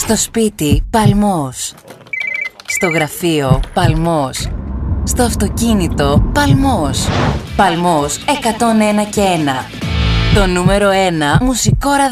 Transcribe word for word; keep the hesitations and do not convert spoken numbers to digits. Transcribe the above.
Στο σπίτι, παλμός. Στο γραφείο, παλμός. Στο αυτοκίνητο, παλμός. Παλμός εκατόν ένα και ένα. Το νούμερο ένα μουσικό ραδιόφωνο.